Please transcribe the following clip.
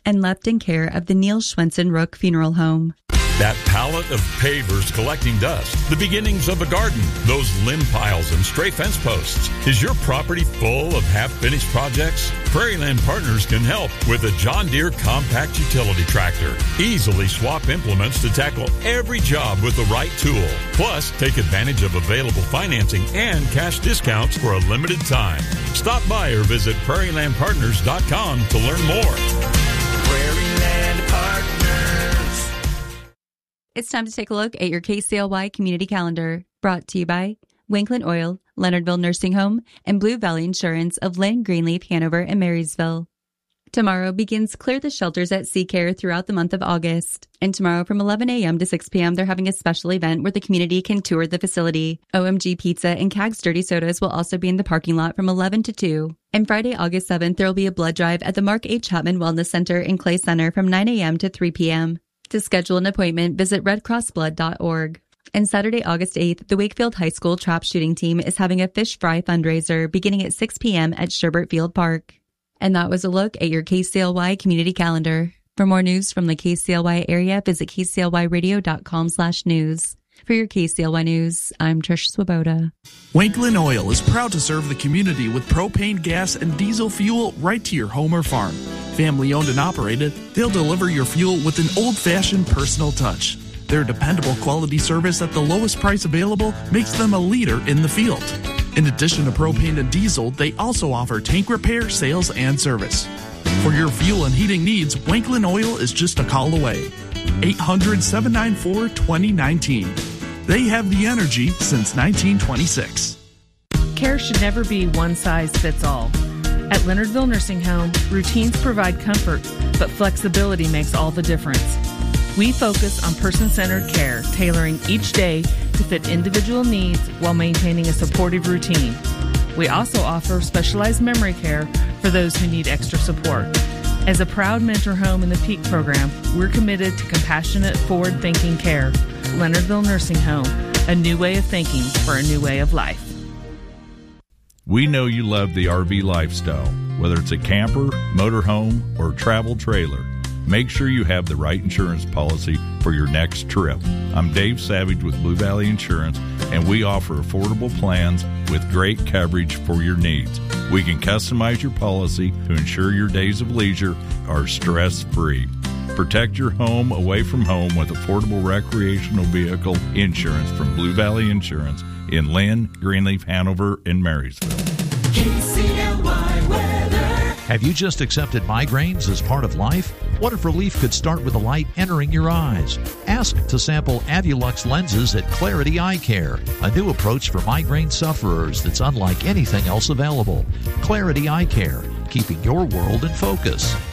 and left in care of the Neil Schwensen Rook Funeral Home. That pallet of pavers collecting dust, the beginnings of a garden, those limb piles and stray fence posts. Is your property full of half-finished projects? Prairieland Partners can help with a John Deere compact utility tractor. Easily swap implements to tackle every job with the right tool. Plus, take advantage of available financing and cash discounts for a limited time. Stop by or visit prairielandpartners.com to learn more. Prairieland Partners. It's time to take a look at your KCLY community calendar, brought to you by Winkland Oil, Leonardville Nursing Home, and Blue Valley Insurance of Lynn, Greenleaf, Hanover, and Marysville. Tomorrow begins Clear the Shelters at Sea Care throughout the month of August. And tomorrow from 11 a.m. to 6 p.m., they're having a special event where the community can tour the facility. OMG Pizza and Cag's Dirty Sodas will also be in the parking lot from 11 to 2. And Friday, August 7th, there will be a blood drive at the Mark H. Chapman Wellness Center in Clay Center from 9 a.m. to 3 p.m. To schedule an appointment, visit redcrossblood.org. And Saturday, August 8th, the Wakefield High School trap shooting team is having a fish fry fundraiser beginning at 6 p.m. at Sherbert Field Park. And that was a look at your KCLY community calendar. For more news from the KCLY area, visit kclyradio.com/news. For your KCLY News, I'm Trish Swoboda. Winkland Oil is proud to serve the community with propane, gas, and diesel fuel right to your home or farm. Family owned and operated, they'll deliver your fuel with an old-fashioned personal touch. Their dependable quality service at the lowest price available makes them a leader in the field. In addition to propane and diesel, they also offer tank repair, sales, and service. For your fuel and heating needs, Winkland Oil is just a call away. 800-794-2019. They have the energy since 1926. Care should never be one size fits all. At Leonardville Nursing Home, routines provide comfort, but flexibility makes all the difference. We focus on person-centered care, tailoring each day to fit individual needs while maintaining a supportive routine. We also offer specialized memory care for those who need extra support. As a proud mentor home in the PEAK program, we're committed to compassionate, forward-thinking care. Leonardville Nursing Home, a new way of thinking for a new way of life. We know you love the RV lifestyle, whether it's a camper, motorhome, or travel trailer. Make sure you have the right insurance policy for your next trip. I'm Dave Savage with Blue Valley Insurance, and we offer affordable plans with great coverage for your needs. We can customize your policy to ensure your days of leisure are stress-free. Protect your home away from home with affordable recreational vehicle insurance from Blue Valley Insurance in Lynn, Greenleaf, Hanover, and Marysville. KCLY weather. Have you just accepted migraines as part of life? What if relief could start with a light entering your eyes? Ask to sample Avulux lenses at Clarity Eye Care, a new approach for migraine sufferers that's unlike anything else available. Clarity Eye Care, keeping your world in focus.